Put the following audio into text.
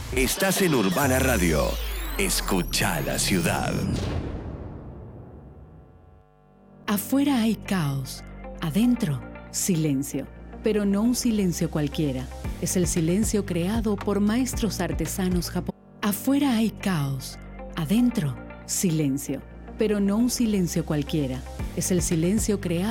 Estás en Urbana Radio. Escucha la ciudad. Afuera hay caos, adentro silencio, pero no un silencio cualquiera. Es el silencio creado por maestros artesanos japoneses. Afuera hay caos, adentro silencio, pero no un silencio cualquiera. Es el silencio creado